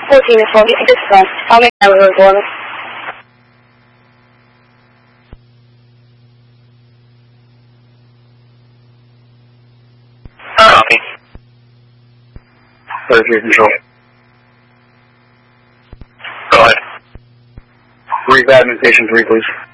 14 is 40. This is fine. I'll make that really for me. Copy. 33 control. Go ahead. Brief admin station 3, please.